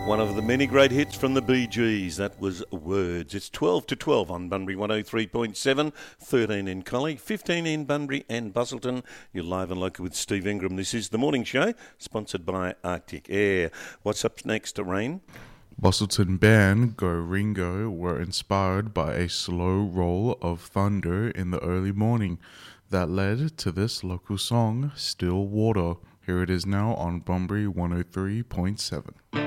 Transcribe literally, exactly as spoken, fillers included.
One of the many great hits from the Bee Gees, that was Words. It's twelve to twelve on Bunbury one oh three point seven, thirteen in Collie, fifteen in Bunbury and Busselton. You're live and local with Steve Ingram. This is The Morning Show, sponsored by Arctic Air. What's up next, Rain? Busselton band Go Ringo were inspired by a slow roll of thunder in the early morning that led to this local song, Still Water. Here it is now on Bunbury one oh three point seven.